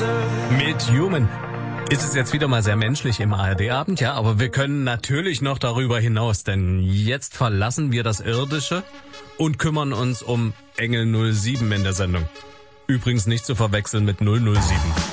Mit Human ist es jetzt wieder mal sehr menschlich im ARD-Abend, ja, aber wir können natürlich noch darüber hinaus, denn jetzt verlassen wir das Irdische und kümmern uns um Engel 07 in der Sendung. Übrigens nicht zu verwechseln mit 007.